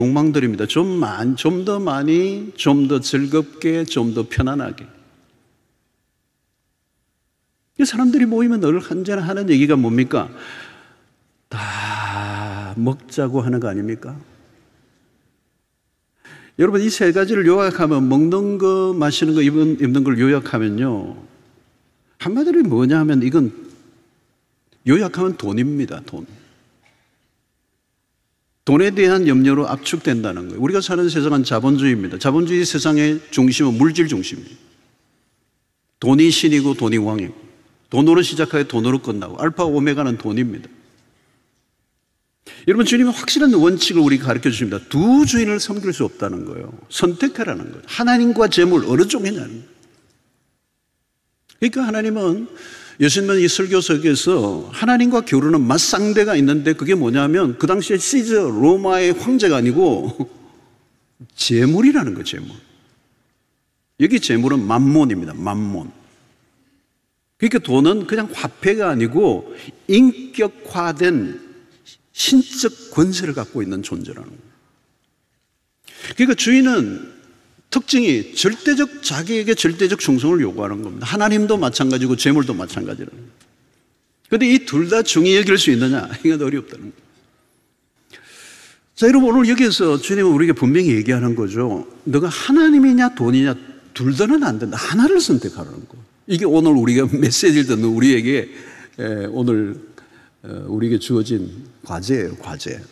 욕망들입니다. 좀 더 많이, 좀 더 즐겁게, 좀 더 편안하게. 사람들이 모이면 늘 언제나 하는 얘기가 뭡니까? 다 먹자고 하는 거 아닙니까? 여러분, 이 세 가지를 요약하면, 먹는 거, 마시는 거, 입는 걸 요약하면요, 한마디로 뭐냐 하면 이건 요약하면 돈입니다. 돈에 대한 염려로 압축된다는 거예요. 우리가 사는 세상은 자본주의입니다. 자본주의 세상의 중심은 물질 중심입니다. 돈이 신이고 돈이 왕이고, 돈으로 시작하여 돈으로 끝나고, 알파 오메가는 돈입니다. 여러분, 주님은 확실한 원칙을 우리가 가르쳐 주십니다. 두 주인을 섬길 수 없다는 거예요. 선택하라는 거예요. 하나님과 재물 어느 쪽이냐는 거예요. 그러니까 하나님은, 예수님은 이 설교석에서 하나님과 겨루는 맞상대가 있는데, 그게 뭐냐면 그 당시에 시저 로마의 황제가 아니고 재물이라는 거예요. 재물. 여기 재물은 맘몬입니다. 맘몬. 그러니까 돈은 그냥 화폐가 아니고 인격화된 신적 권세를 갖고 있는 존재라는 거예요. 그러니까 주인은 특징이 자기에게 절대적 충성을 요구하는 겁니다. 하나님도 마찬가지고 재물도 마찬가지라는 거예요. 그런데 이 둘 다 중히 여길 수 있느냐? 이건 어렵다는 거예요. 자, 여러분, 오늘 여기에서 주님은 우리에게 분명히 얘기하는 거죠. 너가 하나님이냐 돈이냐 둘 다는 안 된다. 하나를 선택하라는 거예요. 이게 오늘 우리가 메시지를 듣는 우리에게 오늘 우리에게 주어진 과제예요. 과제.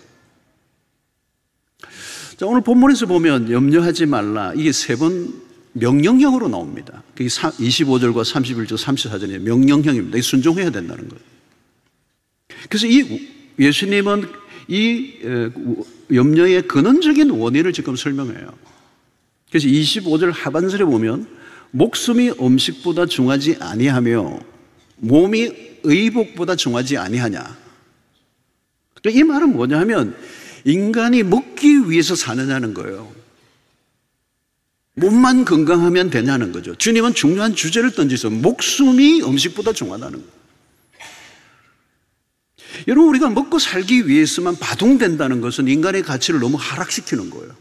자, 오늘 본문에서 보면 염려하지 말라, 이게 세 번 명령형으로 나옵니다. 그게 25절과 31절, 34절이 명령형입니다. 이게 순종해야 된다는 거예요. 그래서 예수님은 이 염려의 근원적인 원인을 지금 설명해요. 그래서 25절 하반절에 보면 목숨이 음식보다 중하지 아니하며 몸이 의복보다 중하지 아니하냐. 이 말은 뭐냐 하면 인간이 먹기 위해서 사느냐는 거예요. 몸만 건강하면 되냐는 거죠. 주님은 중요한 주제를 던지서 목숨이 음식보다 중하다는 거예요. 여러분, 우리가 먹고 살기 위해서만 바둥된다는 것은 인간의 가치를 너무 하락시키는 거예요.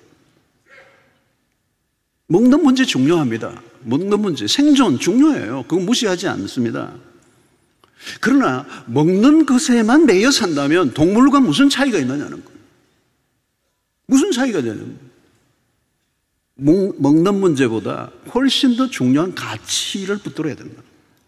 먹는 문제 중요합니다. 먹는 문제, 생존 중요해요. 그거 무시하지 않습니다. 그러나 먹는 것에만 매여 산다면 동물과 무슨 차이가 있느냐는 거예요. 무슨 차이가 되는 거예요? 먹는 문제보다 훨씬 더 중요한 가치를 붙들어야 된다.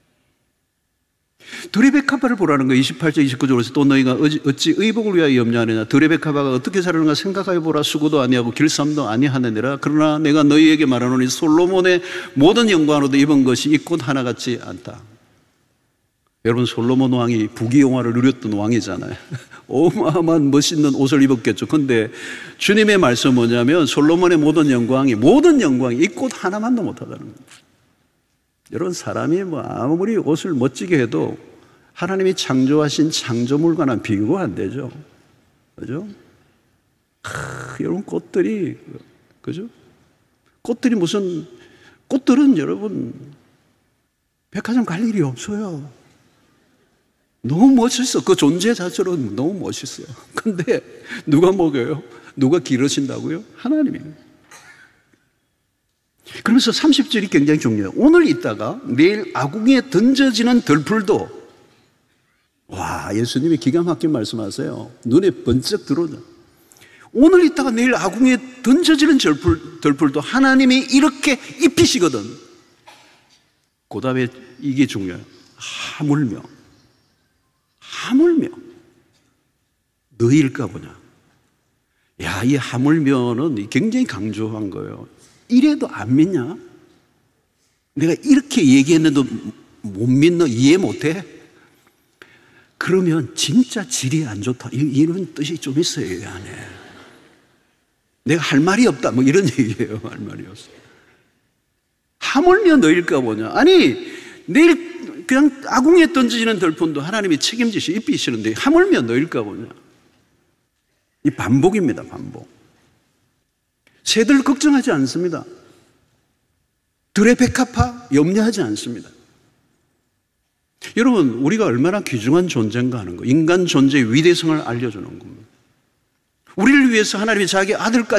드레베카바를 보라는 거예요. 28절 29절에서 또 너희가 어찌 의복을 위하여 염려하느냐. 드레베카바가 어떻게 살았는가 생각하여 보라. 수고도 아니하고 길쌈도 아니하느니라. 그러나 내가 너희에게 말하노니 솔로몬의 모든 영광으로도 입은 것이 이 꽃 하나같이 않다. 여러분, 솔로몬 왕이 부귀영화를 누렸던 왕이잖아요. 어마어마한 멋있는 옷을 입었겠죠. 근데 주님의 말씀은 뭐냐면 솔로몬의 모든 영광이 이 꽃 하나만도 못하다는 거예요. 여러분, 사람이 아무리 옷을 멋지게 해도 하나님이 창조하신 창조물과는 비교가 안 되죠. 그죠? 여러분, 꽃들이, 그죠? 꽃들은 여러분, 백화점 갈 일이 없어요. 너무 멋있어. 그 존재 자체로 너무 멋있어요. 근데 누가 먹여요? 누가 기르신다고요? 하나님이에요. 그러면서 30절이 굉장히 중요해요. 오늘 있다가 내일 아궁이에 던져지는 덜풀도, 와, 예수님이 기가 막힌 말씀하세요. 눈에 번쩍 들어오죠. 오늘 있다가 내일 아궁이에 던져지는 덜풀도 하나님이 이렇게 입히시거든. 그 다음에 이게 중요해요. 하물며 너희일까 보냐. 야, 이 하물며는 굉장히 강조한 거예요. 이래도 안 믿냐? 내가 이렇게 얘기했는데도 못 믿너? 이해 못해? 그러면 진짜 질이 안 좋다. 이런 뜻이 좀 있어요, 이 안에. 내가 할 말이 없다. 뭐 이런 얘기예요. 할 말이 없어. 하물며 너희일까 보냐. 아니, 내일 그냥 아궁이에 던지는 덜푼도 하나님이 책임지시 입히시는데 하물며 너희일까 보냐. 이 반복입니다. 반복. 새들 걱정하지 않습니다. 들의 백합화 염려하지 않습니다. 여러분, 우리가 얼마나 귀중한 존재인가 하는 거, 인간 존재의 위대성을 알려주는 겁니다. 우리를 위해서 하나님이 자기 아들까지